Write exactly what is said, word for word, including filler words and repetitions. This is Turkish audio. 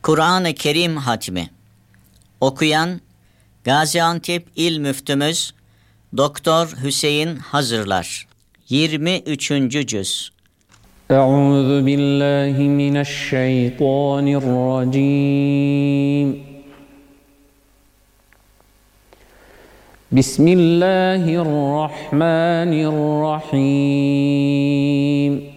Kur'an-ı Kerim hatmi. Okuyan Gaziantep İl Müftümüz Doktor Hüseyin Hazırlar. yirmi üçüncü cüz. Euzu billahi mineşşeytanirracim. Bismillahirrahmanirrahim.